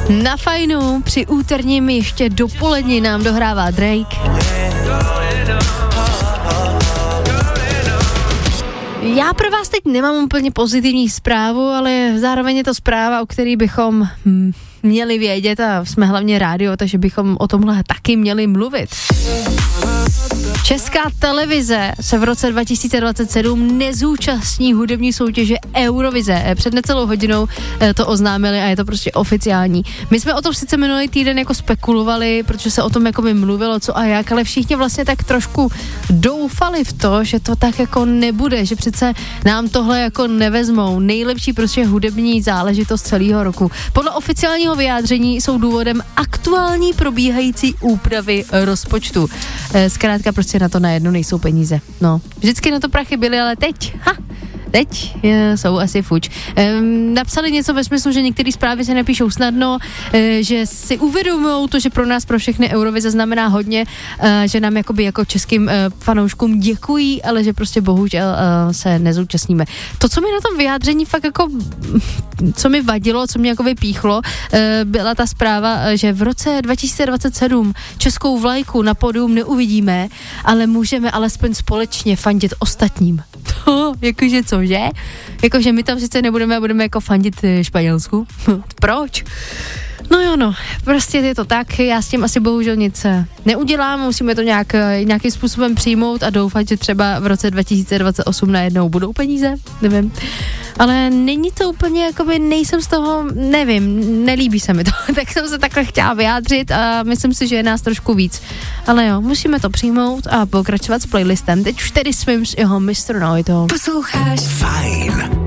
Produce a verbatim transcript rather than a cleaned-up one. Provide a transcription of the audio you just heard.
Na fajnu při úterním ještě dopoledni nám dohrává Drake. Já pro vás teď nemám úplně pozitivní zprávu, ale zároveň je to zpráva, o který bychom hm, měli vědět a jsme hlavně rádio, takže bychom o tomhle taky měli mluvit. Česká televize se v roce dva tisíce dvacet sedm nezúčastní hudební soutěže Eurovize. Před necelou hodinou to oznámili a je to prostě oficiální. My jsme o tom sice minulý týden jako spekulovali, protože se o tom jako by mluvilo co a jak, ale všichni vlastně tak trošku doufali v to, že to tak jako nebude, že přece nám tohle jako nevezmou. Nejlepší prostě hudební záležitost celého roku. Podle oficiálního vyjádření jsou důvodem aktuální probíhající úpravy rozpočtu. Zkrátka prostě na to najednou nejsou peníze. No, vždycky na to prachy byly, ale teď, ha, teď je, jsou asi fuč. Ehm, napsali něco ve smyslu, že některé zprávy se nepíšou snadno, e, že si uvědomují to, že pro nás, pro všechny Eurovize znamená hodně, e, že nám jakoby jako českým e, fanouškům děkují, ale že prostě bohužel e, se nezúčastníme. To, co mi na tom vyjádření fakt jako, co mi vadilo, co mě jako vypíchlo, e, byla ta zpráva, že v roce dva tisíce dvacet sedm českou vlajku na pódium neuvidíme, ale můžeme alespoň společně fandit ostatním. To, jakože cože? Jakože my tam sice nebudeme a budeme jako fandit Španělsku. Proč? No jo, no, prostě je to tak, já s tím asi bohužel nic neudělám, musíme to nějak, nějakým způsobem přijmout a doufat, že třeba v roce dva tisíce dvacet osm najednou budou peníze, nevím. Ale není to úplně, jakoby nejsem z toho, nevím, nelíbí se mi to, tak jsem se takhle chtěla vyjádřit a myslím si, že je nás trošku víc. Ale jo, musíme to přijmout a pokračovat s playlistem. Teď už tedy svým jeho mister Noito. Posloucháš Fajn.